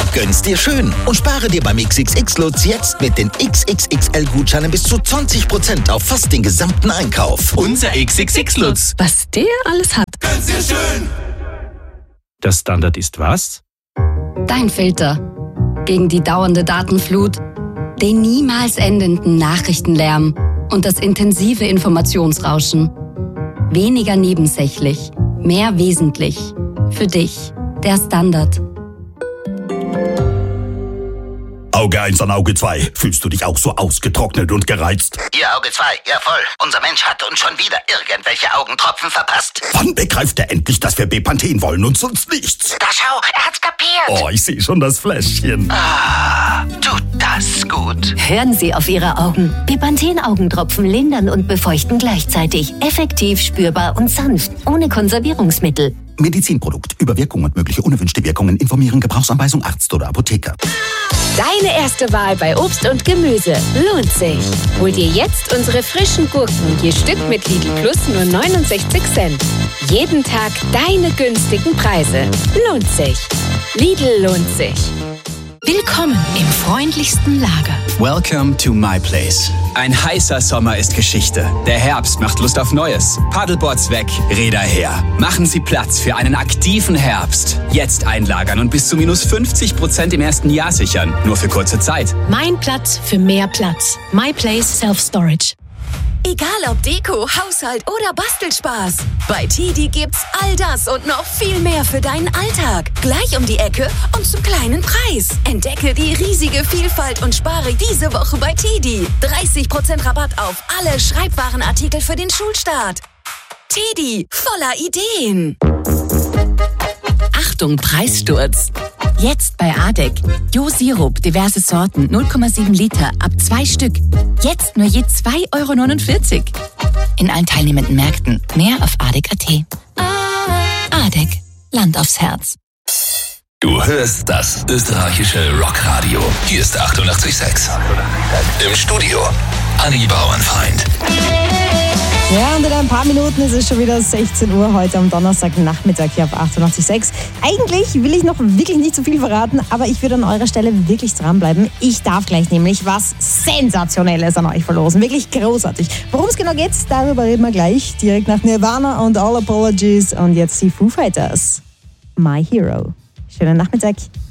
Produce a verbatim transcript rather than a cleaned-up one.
Gönn's dir schön und spare dir beim X X X-Lutz jetzt mit den X X X L-Gutscheinen bis zu zwanzig Prozent auf fast den gesamten Einkauf. Unser X X X-Lutz. Was der alles hat. Gönn's dir schön. Der Standard ist was? Dein Filter. Gegen die dauernde Datenflut, den niemals endenden Nachrichtenlärm und das intensive Informationsrauschen. Weniger nebensächlich, mehr wesentlich. Für dich, der Standard. Auge eins an Auge zwei. Fühlst du dich auch so ausgetrocknet und gereizt? Ihr Auge zwei, ja voll. Unser Mensch hat uns schon wieder irgendwelche Augentropfen verpasst. Wann begreift er endlich, dass wir Bepanthen wollen und sonst nichts? Da schau, er hat's kapiert. Oh, ich sehe schon das Fläschchen. Ah, tut das gut. Hören Sie auf Ihre Augen. Bepanthen-Augentropfen lindern und befeuchten gleichzeitig. Effektiv, spürbar und sanft. Ohne Konservierungsmittel. Medizinprodukt. Über Wirkung und mögliche unerwünschte Wirkungen informieren. Gebrauchsanweisung Arzt oder Apotheker. Deine erste Wahl bei Obst und Gemüse lohnt sich. Hol dir jetzt unsere frischen Gurken, je Stück mit Lidl Plus nur neunundsechzig Cent. Jeden Tag deine günstigen Preise. Lohnt sich. Lidl lohnt sich. Willkommen im freundlichsten Lager. Welcome to my place. Ein heißer Sommer ist Geschichte. Der Herbst macht Lust auf Neues. Paddleboards weg, Räder her. Machen Sie Platz für einen aktiven Herbst. Jetzt einlagern und bis zu minus fünfzig Prozent im ersten Jahr sichern. Nur für kurze Zeit. Mein Platz für mehr Platz. My Place Self Storage. Egal ob Deko, Haushalt oder Bastelspaß. Bei Tidi gibt's all das und noch viel mehr für deinen Alltag. Gleich um die Ecke und zum kleinen Preis. Entdecke die riesige Vielfalt und spare diese Woche bei Tidi. dreißig Prozent Rabatt auf alle Schreibwarenartikel für den Schulstart. Tidi, voller Ideen. Achtung, Preissturz. Jetzt bei Adek. Jo-Sirup, diverse Sorten, null Komma sieben Liter, ab zwei Stück. Jetzt nur je zwei Euro neunundvierzig. In allen teilnehmenden Märkten. Mehr auf adek punkt at. Adek. Land aufs Herz. Du hörst das österreichische Rockradio. Hier ist achtundachtzig Komma sechs. Im Studio Anni Bauernfeind. Ja, und in ein paar Minuten ist es schon wieder sechzehn Uhr heute am Donnerstagnachmittag hier auf achtundachtzig Komma sechs. Eigentlich will ich noch wirklich nicht so viel verraten, aber ich würde an eurer Stelle wirklich dranbleiben. Ich darf gleich nämlich was Sensationelles an euch verlosen. Wirklich großartig. Worum es genau geht, darüber reden wir gleich. Direkt nach Nirvana und All Apologies und jetzt die Foo Fighters. My Hero. Schönen Nachmittag.